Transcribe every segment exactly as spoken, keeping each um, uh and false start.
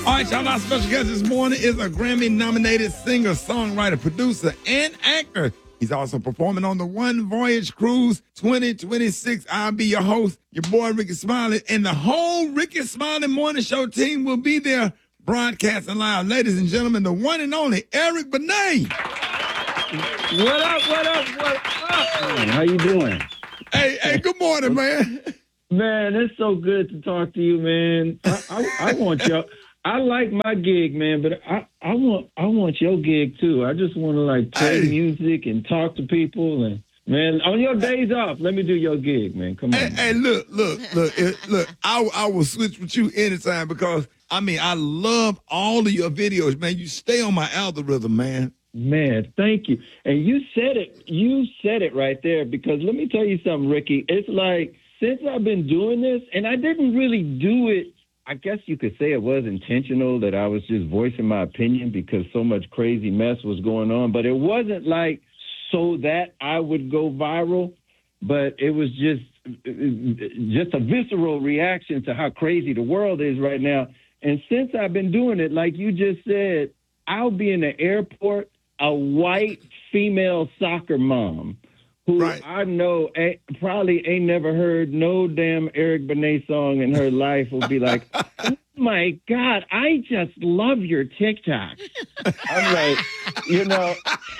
All right, y'all, our special guest this morning is a Grammy-nominated singer, songwriter, producer, and actor. He's also performing on the One Voyage Cruise twenty twenty-six. I'll be your host, your boy Ricky Smiley, and the whole Ricky Smiley Morning Show team will be there broadcasting live. Ladies and gentlemen, the one and only Eric Benet. What up, what up, what up? Man, how you doing? Hey, hey, good morning, man. Man, it's so good to talk to you, man. I, I, I want your, I like my gig, man, but I, I want I want your gig too. I just want to like play Hey. music and talk to people, and man, on your days off, let me do your gig, man. Come on. Hey, man. hey, look, look, look, eh, look. I, I will switch with you anytime because, I mean, I love all of your videos, man. You stay on my algorithm, man. Man, thank you. And you said it. You said it right there because let me tell you something, Ricky. It's like since I've been doing this, and I didn't really do it. I guess you could say it was intentional that I was just voicing my opinion because so much crazy mess was going on. But it wasn't like so that I would go viral, but it was just just a visceral reaction to how crazy the world is right now. And since I've been doing it, like you just said, I'll be in the airport, a white female soccer mom who Right. I know ain't, probably ain't never heard no damn Eric Benet song in her life will be like, oh my God, I just love your TikTok. I'm like, you know,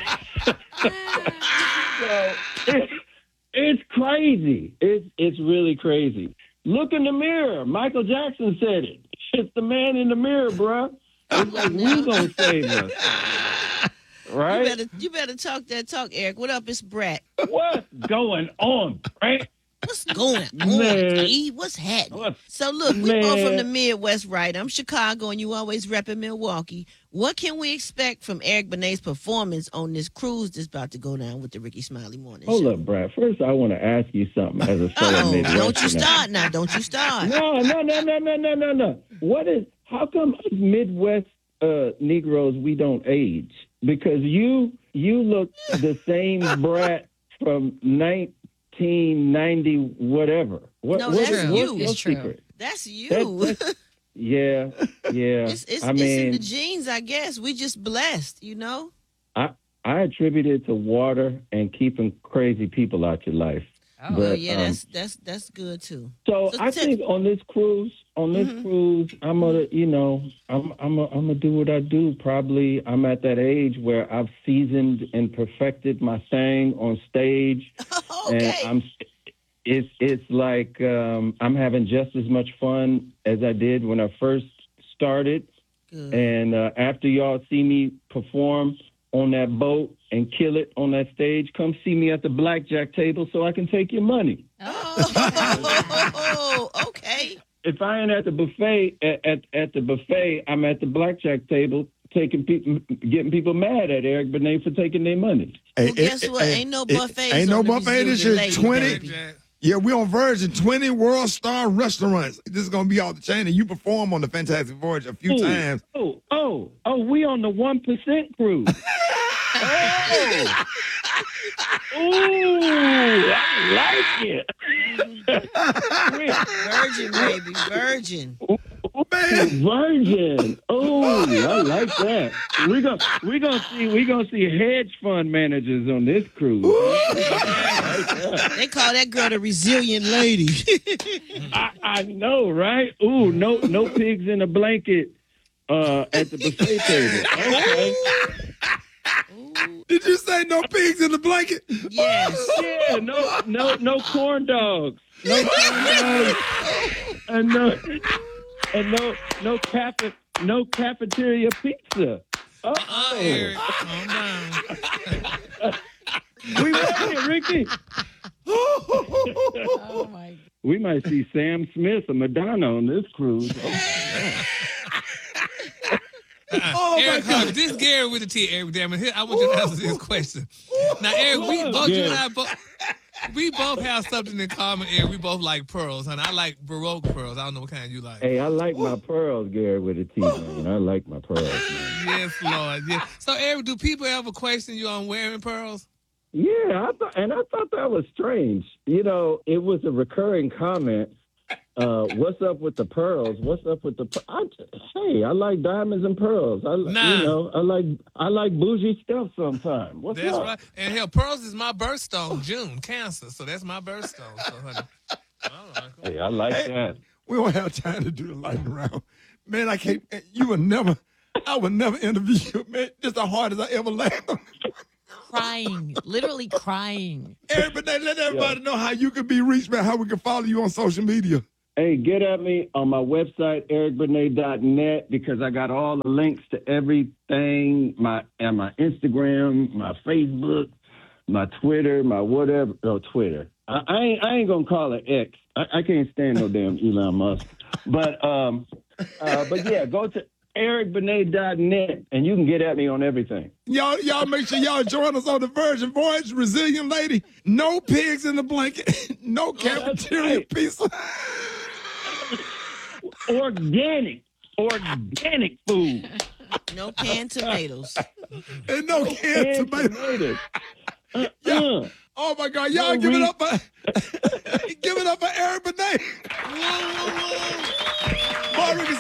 so it's, it's crazy. It's, it's really crazy. Look in the mirror. Michael Jackson said it. It's the man in the mirror, bruh. It's like, we gonna save us. Right? You better, you better talk that talk, Eric. What up? It's Brat. What's going on, right? What's going on, Man. E? What's happening? What? So, look, we both Man. from the Midwest, right? I'm Chicago, and you always repping Milwaukee. What can we expect from Eric Benet's performance on this cruise that's about to go down with the Ricky Smiley Morning Hold Show? up, Brad. First, I want to ask you something as a fellow Oh, Midwesterner. don't you start now. Don't you start. No, no, no, no, no, no, no, no. What is, how come us Midwest uh, Negroes, we don't age? Because you, you look the same brat from nineteen ninety whatever. What, No, what that's is- true. what's your It's true. secret? That's you. That- that's- yeah, yeah. it's it's, I it's in mean, the genes, I guess. We just blessed, you know? I, I attribute it to water and keeping crazy people out your life. Oh, Well, But, yeah, um, that's that's that's good, too. So, So I tell- think on this cruise, on this Mhm. cruise, I'm gonna, you know, I'm, I'm, a, I'm gonna do what I do. Probably, I'm at that age where I've seasoned and perfected my thing on stage, Okay. and I'm, it's, it's like um, I'm having just as much fun as I did when I first started. Good. And uh, after y'all see me perform on that boat and kill it on that stage, come see me at the blackjack table so I can take your money. Oh, okay. If I ain't at the buffet at, at, at the buffet, I'm at the blackjack table taking people, getting people mad at Eric Benet for taking their money. Well, guess what? Ain't no buffets Ain't no on the buffet. This Brazilian is lady, twenty. baby. Yeah, we on Virgin, twenty world star restaurants. This is gonna be all the chain, and you perform on the Fantastic Voyage a few Ooh, times. Oh, oh, oh, we on the one percent cruise. Oh. Ooh, I like it. Virgin, baby, virgin. Virgin. Oh, I like that. We gonna we gonna see we gonna see hedge fund managers on this cruise. They call that girl the resilient lady. I, I know, right? Ooh, no no pigs in a blanket uh, at the buffet table. Okay. Did you say no pigs in the blanket? Yes. Yeah, no no no corn dogs. No corn dogs. And no and no no cafe no cafeteria pizza. Uh, Uh-oh. Eric, calm down. We ready, Ricky. Oh my God. We might see Sam Smith or Madonna on this cruise. Oh my Eric, God. Huff, this is Gary with the T. Eric, damn it. Here, I want you to answer this question. Now, Eric, we both you and I both we both have something in common, Eric. We both like pearls, and I like Baroque pearls. I don't know what kind you like. Hey, I like my pearls, Gary, with a T, man. I like my pearls, man. Yes, Lord. Yes. So, Eric, do people ever question you on wearing pearls? Yeah, I thought, and I thought that was strange. You know, it was a recurring comment Uh, what's up with the pearls? What's up with the? Per- I, hey, I like diamonds and pearls. I, Nah. you know, I like I like bougie stuff sometimes. What's That's up? right. And hell, pearls is my birthstone, June, Cancer. So that's my birthstone. So, honey. All right, cool. Hey, I like Hey. that. We don't have time to do the lightning round. Man, I can't. You would never, I would never interview you, man. Just the hardest I ever laughed. Crying, literally crying. Eric Benet, let everybody know how you can be reached, man, how we can follow you on social media. Hey, get at me on my website, eric benet dot net, because I got all the links to everything, my and my Instagram, my Facebook, my Twitter, my whatever. Oh, Twitter. I, I ain't I ain't gonna call it X. I, I can't stand no damn Elon Musk. But um, uh, but yeah, go to eric benet dot net and you can get at me on everything. Y'all, y'all make sure y'all join us on the Virgin Voyage, Resilient Lady. No pigs in the blanket. No cafeteria right. pizza. Organic, organic food. No canned tomatoes. And no canned And tomato. tomatoes. Uh, Yeah. uh. Oh my God, y'all No, give it we- up for give it up for Eric Benet. Boy, we can